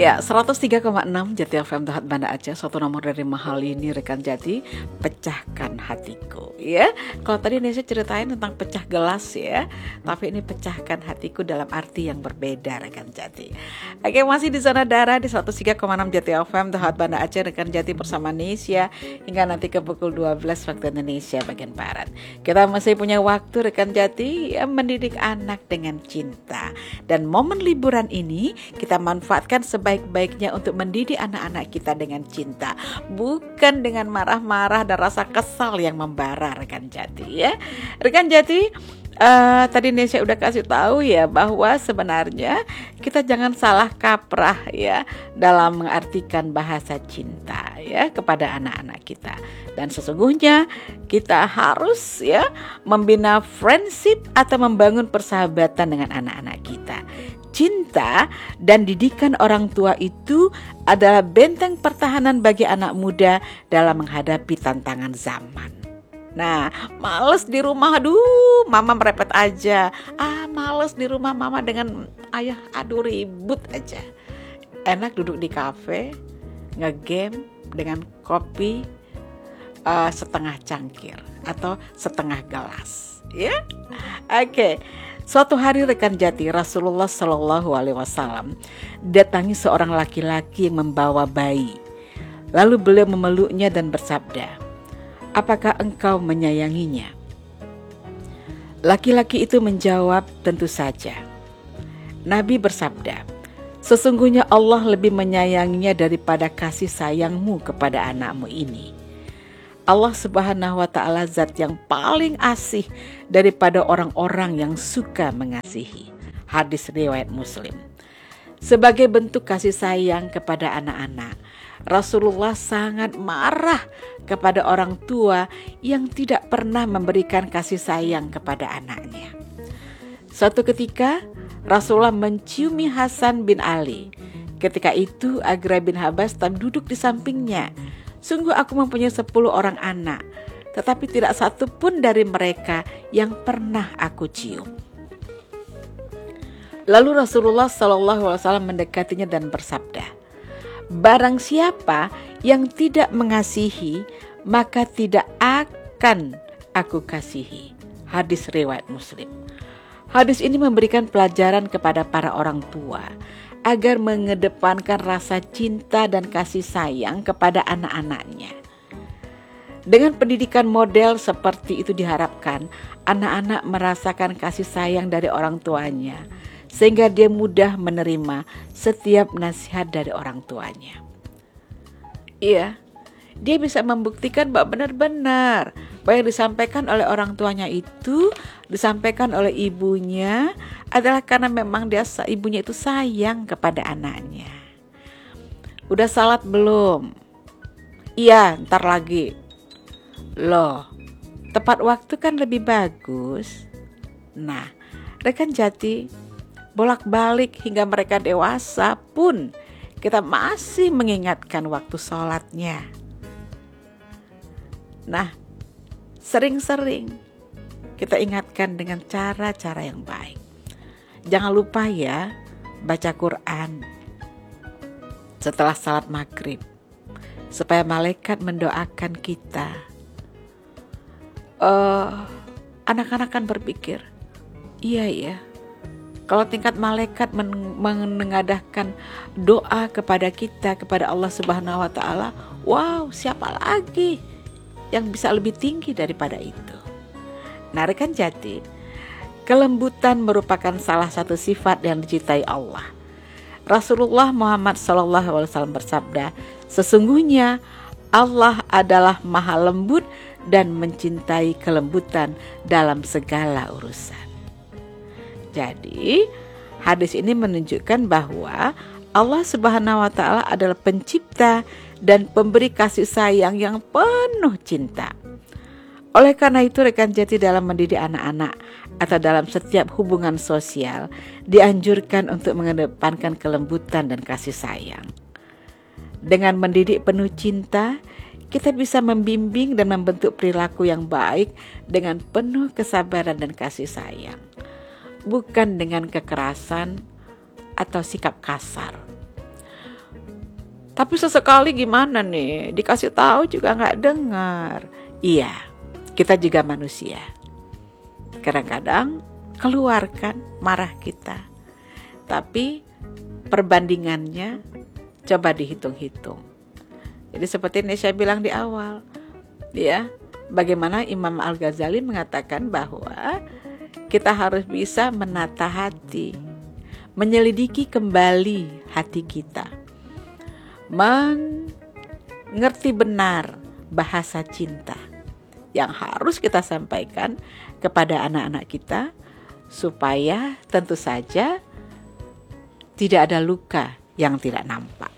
Ya, 103,6 Jati FM Dahat Banda Aceh, suatu nomor dari mahal ini rekan Jati, pecahkan hatiku. Ya, kalau tadi Nesya ceritain tentang pecah gelas ya, tapi ini pecahkan hatiku dalam arti yang berbeda rekan Jati. Oke, masih di zona darah di 103,6 Jati FM Dahat Banda Aceh rekan Jati bersama Nesya hingga nanti ke pukul 12 waktu Indonesia bagian barat. Kita masih punya waktu rekan Jati ya, mendidik anak dengan cinta, dan momen liburan ini kita manfaatkan sebaik-baiknya untuk mendidik anak-anak kita dengan cinta, bukan dengan marah-marah dan rasa kesal yang membara rekan Jati ya. Rekan Jati, tadi Nesya udah kasih tahu ya bahwa sebenarnya kita jangan salah kaprah ya dalam mengartikan bahasa cinta ya kepada anak-anak kita. Dan sesungguhnya kita harus ya membina friendship atau membangun persahabatan dengan anak-anak kita. Cinta dan didikan orang tua itu adalah benteng pertahanan bagi anak muda dalam menghadapi tantangan zaman. Nah, males di rumah, aduh mama merepet aja. Males di rumah mama dengan ayah, aduh ribut aja. Enak duduk di kafe, ngegame dengan kopi setengah cangkir atau setengah gelas ya. Oke. Suatu hari rekan Jati, Rasulullah Shallallahu Alaihi Wasallam datangi seorang laki-laki yang membawa bayi. Lalu beliau memeluknya dan bersabda, "Apakah engkau menyayanginya?" Laki-laki itu menjawab, "Tentu saja." Nabi bersabda, "Sesungguhnya Allah lebih menyayanginya daripada kasih sayangmu kepada anakmu ini. Allah Subhanahu wa ta'ala zat yang paling asih daripada orang-orang yang suka mengasihi." Hadis riwayat Muslim. Sebagai bentuk kasih sayang kepada anak-anak, Rasulullah sangat marah kepada orang tua yang tidak pernah memberikan kasih sayang kepada anaknya. Suatu ketika Rasulullah menciumi Hasan bin Ali. Ketika itu Agra bin Habas duduk di sampingnya. "Sungguh aku mempunyai 10 orang anak, tetapi tidak satu pun dari mereka yang pernah aku cium." Lalu Rasulullah SAW mendekatinya dan bersabda, "Barang siapa yang tidak mengasihi, maka tidak akan aku kasihi." Hadis riwayat Muslim. Hadis ini memberikan pelajaran kepada para orang tua agar mengedepankan rasa cinta dan kasih sayang kepada anak-anaknya. Dengan pendidikan model seperti itu diharapkan anak-anak merasakan kasih sayang dari orang tuanya, sehingga dia mudah menerima setiap nasihat dari orang tuanya. Iya, dia bisa membuktikan bahwa benar-benar bahwa yang disampaikan oleh orang tuanya itu disampaikan oleh ibunya adalah karena memang ibunya itu sayang kepada anaknya. "Udah salat belum?" "Iya, ntar lagi." "Loh, tepat waktu kan lebih bagus." Nah, rekan Jati, bolak-balik hingga mereka dewasa pun kita masih mengingatkan waktu sholatnya. Nah, sering-sering kita ingatkan dengan cara-cara yang baik. Jangan lupa ya, baca Quran setelah salat maghrib, supaya malaikat mendoakan kita. Anak-anak kan berpikir, iya ya, kalau tingkat malaikat menengadahkan doa kepada kita, kepada Allah Subhanahu wa ta'ala, wow, siapa lagi yang bisa lebih tinggi daripada itu. Nah, rekan Jati, kelembutan merupakan salah satu sifat yang dicintai Allah. Rasulullah Muhammad SAW bersabda, "Sesungguhnya Allah adalah maha lembut dan mencintai kelembutan dalam segala urusan." Jadi, hadis ini menunjukkan bahwa Allah Subhanahu wa ta'ala adalah pencipta dan pemberi kasih sayang yang penuh cinta. Oleh karena itu rekan Jati, dalam mendidik anak-anak atau dalam setiap hubungan sosial dianjurkan untuk mengedepankan kelembutan dan kasih sayang. Dengan mendidik penuh cinta, kita bisa membimbing dan membentuk perilaku yang baik dengan penuh kesabaran dan kasih sayang, bukan dengan kekerasan atau sikap kasar. Tapi sesekali gimana nih? Dikasih tahu juga nggak dengar. Iya, kita juga manusia. Kadang-kadang keluarkan marah kita. Tapi perbandingannya coba dihitung-hitung. Jadi seperti ini saya bilang di awal, ya, bagaimana Imam Al-Ghazali mengatakan bahwa kita harus bisa menata hati, menyelidiki kembali hati kita, mengerti benar bahasa cinta yang harus kita sampaikan kepada anak-anak kita, supaya tentu saja tidak ada luka yang tidak nampak.